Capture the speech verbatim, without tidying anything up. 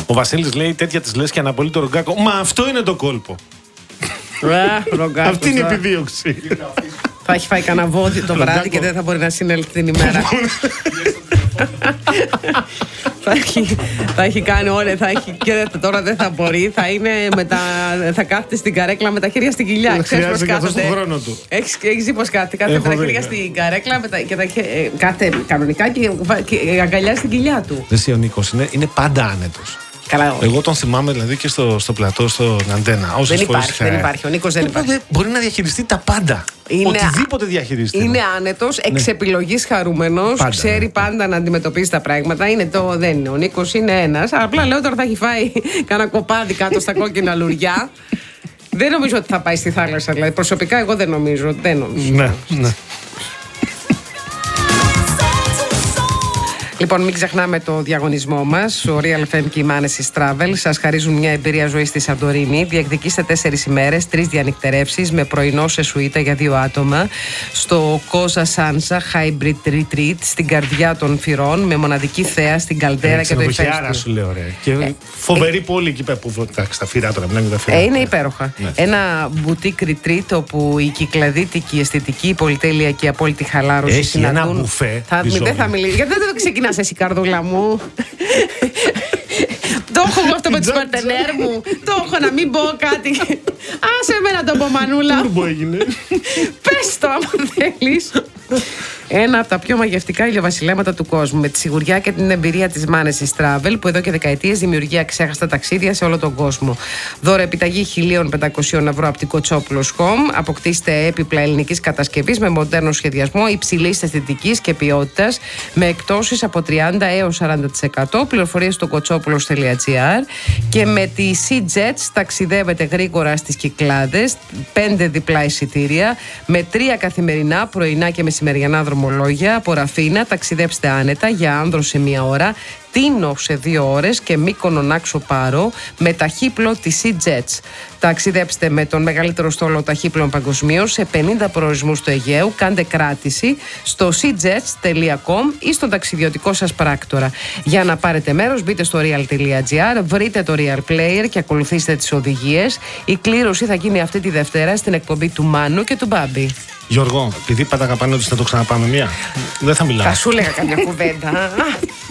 Ο Βασίλης λέει τέτοια της λες και αναπολύει το Ρογκάκο. Μα αυτό είναι το κόλπο. Αυτή είναι η επιδίωξη. Θα έχει φάει κανένα βόδι το βράδυ και δεν θα μπορεί να συνέλθει την ημέρα. θα, έχει, θα έχει κάνει όλα, θα έχει, και τώρα δεν θα μπορεί. Θα, είναι με τα, θα κάθεται στην καρέκλα με τα χέρια στην κοιλιά. Χρειάζεται καθώς τον χρόνο του. Έχεις, έχεις δει πως κάθεται, κάθεται με τα χέρια στην καρέκλα με τα, και τα, ε, κάθεται κανονικά και, και αγκαλιά στην κοιλιά του. Εσύ ο Νίκος είναι, είναι πάντα άνετος. Καλά, εγώ τον θυμάμαι δηλαδή και στο, στο πλατό, στον Αντένα. Δεν υπάρχει, δεν υπάρχει. Ο Νίκος δεν υπάρχει. Μπορεί να διαχειριστεί τα πάντα. Είναι, οτιδήποτε διαχειριστεί. Είναι άνετος, εξ επιλογής χαρούμενος, πάντα, ξέρει ναι. πάντα να αντιμετωπίζει τα πράγματα. Είναι το, δεν είναι. Ο Νίκος είναι ένας. Απλά λέω τώρα θα έχει φάει κανένα κοπάδι κάτω στα κόκκινα λουριά. Δεν νομίζω ότι θα πάει στη θάλασσα. Δηλαδή, προσωπικά εγώ δεν νομίζω. Δεν νομίζω. Ναι, ναι. Λοιπόν, μην ξεχνάμε το διαγωνισμό μας. Ο Real εφ εμ και η Manesis Travel σας χαρίζουν μια εμπειρία ζωής στη Σαντορίνη. Διεκδικήστε τέσσερις ημέρες, τρεις διανυκτερεύσεις με πρωινό σε σουίτα για δύο άτομα στο Cosa Sansa Hybrid Retreat στην καρδιά των Φυρών με μοναδική θέα στην καλτέρα και το ηφαίστειο. Άρα σου λέω, ρε. Και ε, φοβερή ε, πόλη εκεί πέρα που εντάξει, τα φυρά τώρα, μιλάμε για τα φυρά. Ε, είναι υπέροχα. Ναι. Ένα boutique retreat όπου η κυκλαδίτικη, η αισθητική, η πολυτέλεια και η απόλυτη χαλάρωση έχει συναντούν. Ένα μπουφέ. Θα, δεν θα μιλήσει. Γιατί δεν το ξεκινάς εσύ, καρδούλα μου. Το έχω εγώ αυτό με τις παρτενέρ μου. Το έχω να μην πω κάτι. Άσε εμένα το πω, Μανούλα. Τούρμπο έγινε. Πες το άμα θέλεις. Ένα από τα πιο μαγευτικά ηλιοβασιλέματα του κόσμου, με τη σιγουριά και την εμπειρία της Manesis Travel, που εδώ και δεκαετίες δημιουργεί αξέχαστα ταξίδια σε όλο τον κόσμο. Δώρο επιταγή χίλια πεντακόσια ευρώ από την Κοτσόπουλος Home. Αποκτήστε έπιπλα ελληνικής κατασκευής με μοντέρνο σχεδιασμό υψηλής αισθητικής και ποιότητας, με εκπτώσεις από τριάντα έως σαράντα τοις εκατό. Πληροφορίες στο κοτσόπουλος τελεία τζι άρ. Και με τη SeaJets ταξιδεύετε γρήγορα στις Κυκλάδες, πέντε διπλά εισιτήρια, με τρία καθημερινά, πρωινά και μεσημεριανά δρομολόγια από Ραφίνα. Ταξιδέψτε άνετα για Άνδρο σε μία ώρα, Τίνο σε δύο ώρες και Μύκονο Νάξο Πάρο με ταχύπλο της SeaJets. Ταξιδέψτε με τον μεγαλύτερο στόλο ταχύπλων παγκοσμίως σε πενήντα προορισμούς του Αιγαίου. Κάντε κράτηση στο seajets τελεία com ή στον ταξιδιωτικό σας πράκτορα. Για να πάρετε μέρος, μπείτε στο real τελεία τζι άρ, βρείτε το Real Player και ακολουθήστε τις οδηγίες. Η κλήρωση θα γίνει αυτή τη Δευτέρα στην εκπομπή του Μάνου και του Μπάμπη. Γιώργο, επειδή πάντα αγαπάνε ότι θα το ξαναπάμε μία, δεν θα μιλάω. Θα σου λέγα καμιά κουβέντα.